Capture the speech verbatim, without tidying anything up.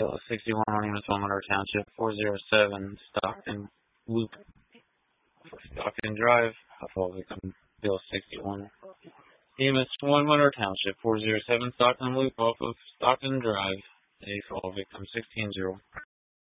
Bill sixty-one on E M S one Monroe Township, four zero seven Stockton Loop, Stockton Drive. Fall victim, Bill sixty-one. E M S one Monroe Township, four zero seven Stockton Loop off of Stockton Drive. A fall victim sixteen zero.